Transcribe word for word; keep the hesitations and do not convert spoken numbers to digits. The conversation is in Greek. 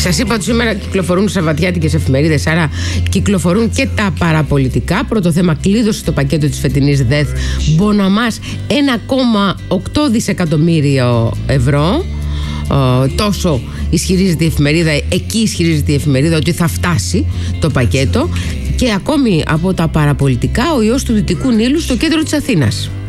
Σας είπα ότι σήμερα κυκλοφορούν σαββατιάτικες εφημερίδες, άρα κυκλοφορούν και τα παραπολιτικά. Πρώτο θέμα, κλείδωσε το πακέτο της φετινής ΔΕΘ Μποναμάς ένα κόμμα οκτώ δισεκατομμύριο ευρώ. Uh, τόσο ισχυρίζεται η εφημερίδα, εκεί ισχυρίζεται η εφημερίδα ότι θα φτάσει το πακέτο. Και ακόμη από τα παραπολιτικά, ο ιός του Δυτικού Νείλου στο κέντρο της Αθήνας.